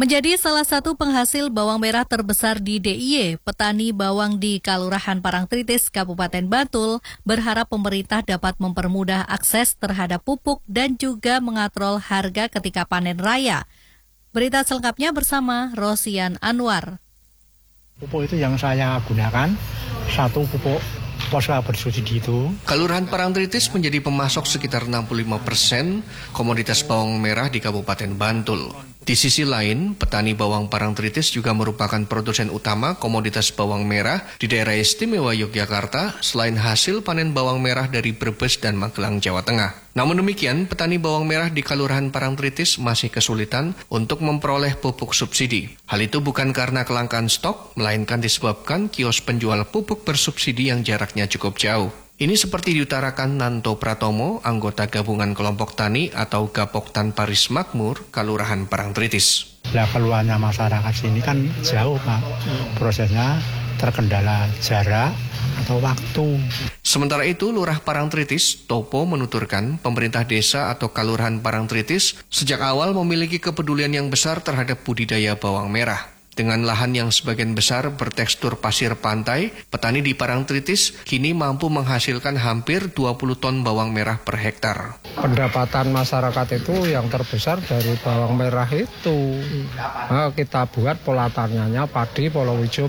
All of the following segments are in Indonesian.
Menjadi salah satu penghasil bawang merah terbesar di DIY, petani bawang di Kalurahan Parangtritis, Kabupaten Bantul, berharap pemerintah dapat mempermudah akses terhadap pupuk dan juga mengatrol harga ketika panen raya. Berita selengkapnya bersama Rosian Anwar. Pupuk itu yang saya gunakan, satu pupuk Posca bersubsidi itu. Kalurahan Parangtritis menjadi pemasok sekitar 65% komoditas bawang merah di Kabupaten Bantul. Di sisi lain, petani bawang Parangtritis juga merupakan produsen utama komoditas bawang merah di daerah istimewa Yogyakarta selain hasil panen bawang merah dari Brebes dan Magelang, Jawa Tengah. Namun demikian, petani bawang merah di Kalurahan Parangtritis masih kesulitan untuk memperoleh pupuk subsidi. Hal itu bukan karena kelangkaan stok, melainkan disebabkan kios penjual pupuk bersubsidi yang jaraknya cukup jauh. Ini seperti diutarakan Nanto Pratomo, anggota gabungan kelompok tani atau Gapoktan Paris Makmur, Kalurahan Parangtritis. Lah keluarnya masyarakat sini kan jauh Pak, prosesnya terkendala jarak atau waktu. Sementara itu, Lurah Parangtritis, Topo menuturkan pemerintah desa atau Kalurahan Parangtritis sejak awal memiliki kepedulian yang besar terhadap budidaya bawang merah. Dengan lahan yang sebagian besar bertekstur pasir pantai, petani di Parangtritis kini mampu menghasilkan hampir 20 ton bawang merah per hektar. Pendapatan masyarakat itu yang terbesar dari bawang merah itu. Nah, kita buat pola taniannya padi, polowijo.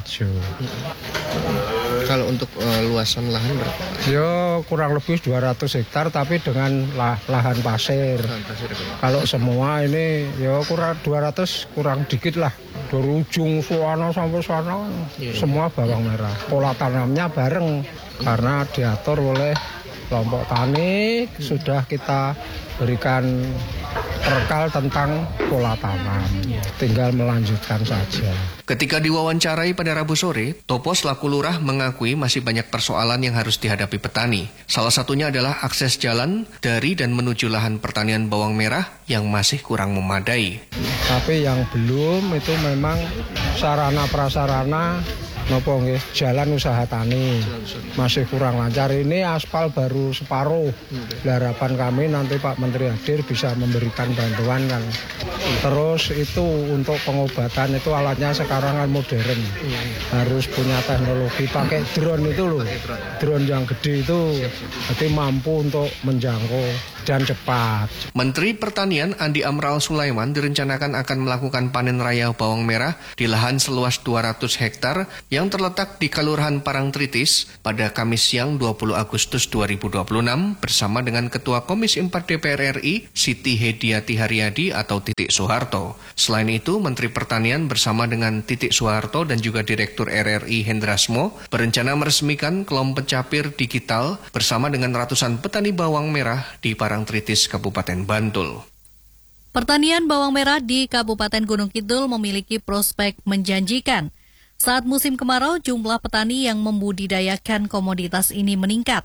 Kalau untuk luasan lahan berapa? Ya kurang lebih 200 hektar tapi dengan lahan pasir. Kalau semua ini ya kurang 200, kurang dikit lah. Dari ujung sana sampai sana semua bawang merah. Pola tanamnya bareng karena diatur oleh kelompok tani, sudah kita berikan perkal tentang pola tanam. Tinggal melanjutkan saja. Ketika diwawancarai pada Rabu sore, Topo selaku lurah mengakui masih banyak persoalan yang harus dihadapi petani. Salah satunya adalah akses jalan dari dan menuju lahan pertanian bawang merah yang masih kurang memadai. Tapi yang belum itu memang sarana prasarana jalan usaha tani masih kurang lancar. Ini aspal baru separuh. Harapan kami nanti Pak Menteri hadir bisa memberikan bantuan kan. Terus itu untuk pengobatan itu alatnya sekarang kan modern. Harus punya teknologi pakai drone itu loh. Drone yang gede itu jadi mampu untuk menjangkau dan cepat. Menteri Pertanian Andi Amral Sulaiman direncanakan akan melakukan panen raya bawang merah di lahan seluas 200 hektar yang terletak di Kalurahan Parangtritis pada Kamis siang 20 Agustus 2026 bersama dengan Ketua Komisi 4 DPR RI Siti Hediati Haryadi atau Titik Soeharto. Selain itu, Menteri Pertanian bersama dengan Titik Soeharto dan juga Direktur RRI Hendrasmo berencana meresmikan kelompok capir digital bersama dengan ratusan petani bawang merah di Parangtritis, Kabupaten Bantul. Pertanian bawang merah di Kabupaten Gunung Kidul memiliki prospek menjanjikan. Saat musim kemarau, jumlah petani yang membudidayakan komoditas ini meningkat,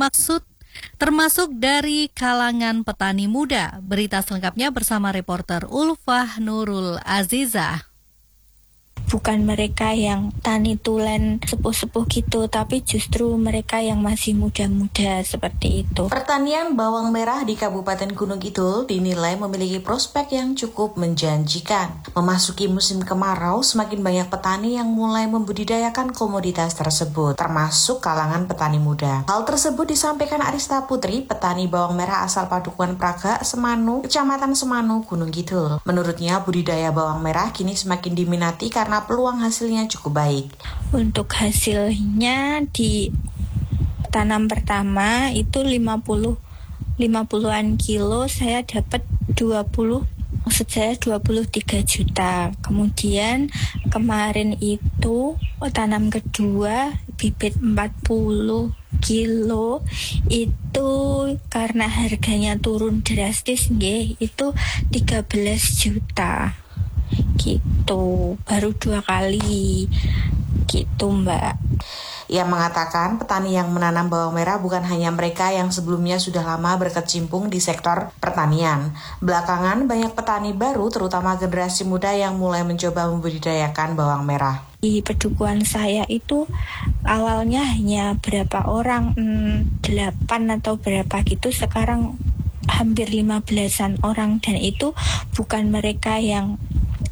termasuk dari kalangan petani muda. Berita selengkapnya bersama reporter Ulfah Nurul Azizah. Bukan mereka yang tani tulen sepuh-sepuh gitu, tapi justru mereka yang masih muda-muda seperti itu. Pertanian bawang merah di Kabupaten Gunung Kidul dinilai memiliki prospek yang cukup menjanjikan. Memasuki musim kemarau, semakin banyak petani yang mulai membudidayakan komoditas tersebut, termasuk kalangan petani muda. Hal tersebut disampaikan Arista Putri, petani bawang merah asal Padukuhan Praga, Semanu, Kecamatan Semanu, Gunung Kidul. Menurutnya, budidaya bawang merah kini semakin diminati karena peluang hasilnya cukup baik. Untuk hasilnya di tanam pertama itu 50-an kilo, saya dapat 23 juta. Kemudian kemarin itu tanam kedua bibit 40 kilo itu karena harganya turun drastis itu 13 juta. Gitu, baru 2 kali gitu Mbak. Ia mengatakan petani yang menanam bawang merah bukan hanya mereka yang sebelumnya sudah lama berkecimpung di sektor pertanian. Belakangan banyak petani baru terutama generasi muda yang mulai mencoba membudidayakan bawang merah. Di pedukuhan saya itu awalnya hanya berapa orang, 8 atau berapa gitu, sekarang hampir 15-an orang, dan itu bukan mereka yang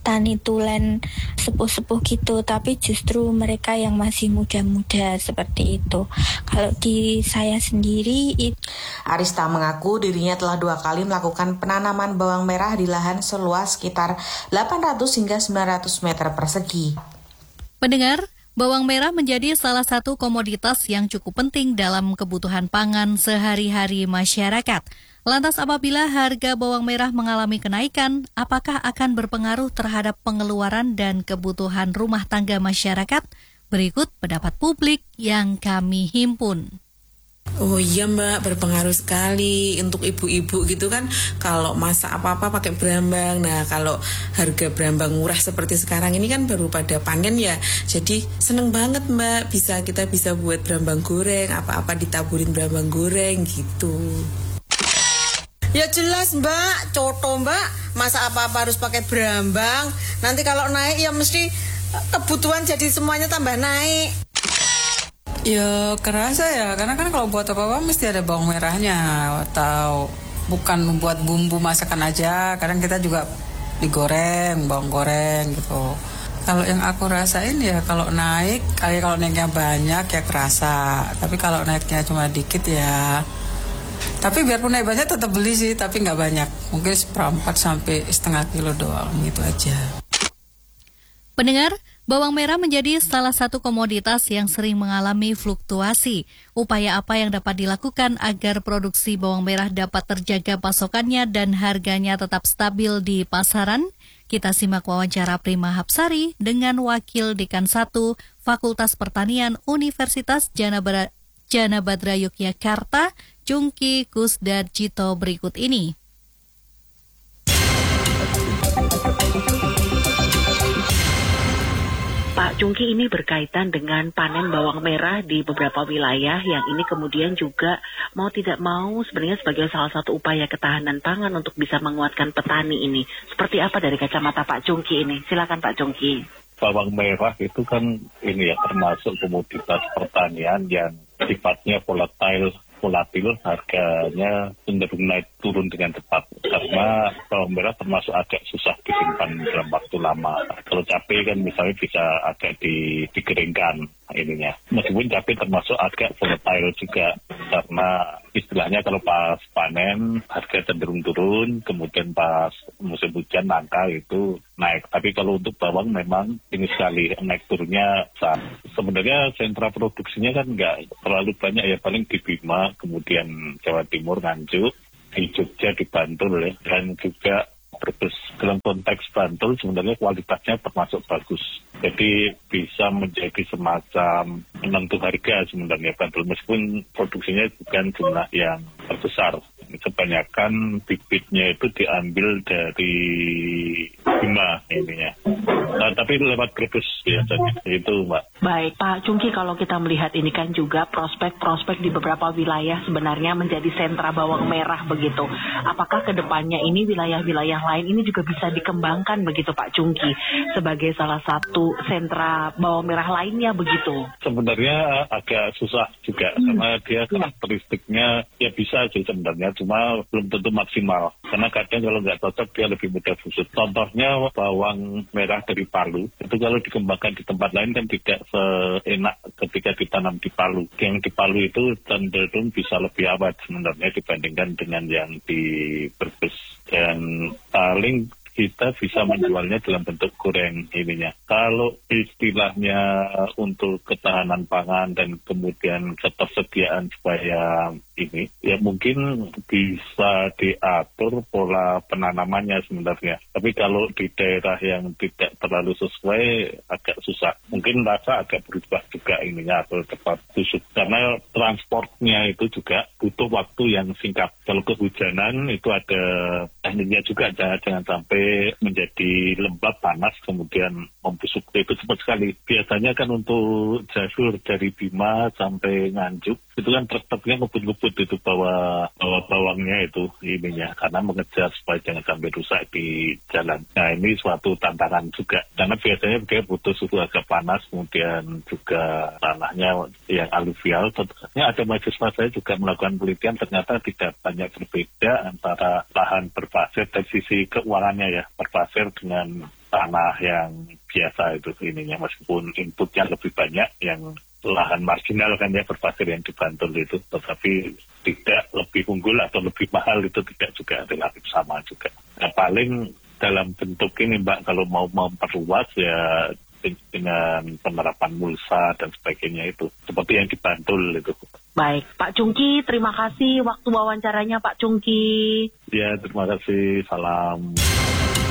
tani tulen sepuh-sepuh gitu, tapi justru mereka yang masih muda-muda seperti itu. Kalau di saya sendiri Arista mengaku dirinya telah 2 kali melakukan penanaman bawang merah di lahan seluas sekitar 800 hingga 900 meter persegi. Pendengar, bawang merah menjadi salah satu komoditas yang cukup penting dalam kebutuhan pangan sehari-hari masyarakat. Lantas apabila harga bawang merah mengalami kenaikan, apakah akan berpengaruh terhadap pengeluaran dan kebutuhan rumah tangga masyarakat? Berikut pendapat publik yang kami himpun. Oh iya Mbak, berpengaruh sekali untuk ibu-ibu gitu kan, kalau masak apa-apa pakai berambang. Nah kalau harga berambang murah seperti sekarang ini kan baru pada panen ya, jadi seneng banget Mbak, kita bisa buat berambang goreng, apa-apa ditaburin berambang goreng gitu. Ya jelas Mbak, coto Mbak, masa apa-apa harus pakai berambang, nanti kalau naik ya mesti kebutuhan jadi semuanya tambah naik. Ya kerasa ya, karena kan kalau buat apa-apa mesti ada bawang merahnya, atau bukan buat bumbu masakan aja, kadang kita juga digoreng, bawang goreng gitu. Kalau yang aku rasain ya kalau naiknya banyak ya kerasa, tapi kalau naiknya cuma dikit ya, tapi biarpun naik banyak tetap beli sih, tapi nggak banyak, mungkin 1/4 sampai setengah kilo doang gitu aja. Pendengar, bawang merah menjadi salah satu komoditas yang sering mengalami fluktuasi. Upaya apa yang dapat dilakukan agar produksi bawang merah dapat terjaga pasokannya dan harganya tetap stabil di pasaran? Kita simak wawancara Prima Hapsari dengan Wakil Dekan 1 Fakultas Pertanian Universitas Jana Badra Yogyakarta, Chungki Kusdarjito berikut ini. Pak Chungki, ini berkaitan dengan panen bawang merah di beberapa wilayah yang ini kemudian juga mau tidak mau sebenarnya sebagai salah satu upaya ketahanan pangan untuk bisa menguatkan petani ini. Seperti apa dari kacamata Pak Chungki ini? Silakan Pak Chungki. Bawang merah itu kan ini ya termasuk komoditas pertanian yang sifatnya volatil, harganya cenderung naik turun dengan cepat karena bawang merah termasuk agak susah disimpan dalam waktu lama. Kalau cabai kan misalnya bisa agak dikeringkan ininya. Meskipun cabai termasuk agak volatil juga karena istilahnya kalau pas panen harga cenderung turun, kemudian pas musim hujan langka itu naik. Tapi kalau untuk bawang memang ini sekali naik turunnya saat. Sebenarnya sentra produksinya kan nggak terlalu banyak ya, paling di Bima, kemudian Jawa Timur, Nganjuk, di Jogja, di Bantul ya, dan juga Brebes. Dalam konteks Bantul sebenarnya kualitasnya termasuk bagus. Jadi bisa menjadi semacam penentu harga sebenarnya Bantul, meskipun produksinya bukan jumlah yang terbesar. Kebanyakan bibitnya itu diambil dari Bima ininya. Nah, tapi lewat Brebes biasanya, itu Mbak. Baik, Pak Chungki, kalau kita melihat ini kan juga prospek-prospek di beberapa wilayah sebenarnya menjadi sentra bawang merah begitu. Apakah ke depannya ini wilayah-wilayah lain ini juga bisa dikembangkan begitu Pak Chungki sebagai salah satu sentra bawang merah lainnya begitu? Sebenarnya agak susah juga karena dia karakteristiknya ya bisa sih sebenarnya, cuma belum tentu maksimal. Karena kadang kalau nggak cocok dia lebih mudah busuk. Contohnya bawang merah dari Palu, itu kalau dikembangkan di tempat lain kan tidak seenak ketika ditanam di Palu. Yang di Palu itu cenderung bisa lebih awet sebenarnya dibandingkan dengan yang di Brebes. Dan paling kita bisa menjualnya dalam bentuk goreng ininya. Kalau istilahnya untuk ketahanan pangan dan kemudian ketersediaan supaya ini, ya mungkin bisa diatur pola penanamannya sebenarnya. Tapi kalau di daerah yang tidak terlalu sesuai agak susah. Mungkin rasa agak berubah juga ininya atau cepat busuk. Karena transportnya itu juga butuh waktu yang singkat. Kalau kehujanan itu ada tekniknya juga, jangan sampai menjadi lembab panas kemudian membusuk, itu cepat sekali. Biasanya kan untuk jalur dari Bima sampai Nganjuk itu kan truk-truknya ngebut-ngebut itu bawa bawangnya itu ininya karena mengejar supaya jangan sampai rusak di jalan. Nah ini suatu tantangan juga karena biasanya dia butuh suhu agak panas, kemudian juga tanahnya yang aluvial. Tentunya ada mahasiswa saya juga melakukan penelitian, ternyata tidak banyak berbeda antara lahan berpasir dari sisi keuangannya ya, berpasir dengan tanah yang biasa itu ininya, meskipun inputnya lebih banyak yang lahan marginal kan ya berpasir yang di Bantul itu, tetapi tidak lebih unggul atau lebih mahal itu tidak juga relatif sama juga. Nah, paling dalam bentuk ini Mbak, kalau mau memperluas ya dengan penerapan mulsa dan sebagainya itu, seperti yang di Bantul itu. Baik, Pak Cungki, terima kasih waktu wawancaranya Pak Cungki. Ya, terima kasih, salam.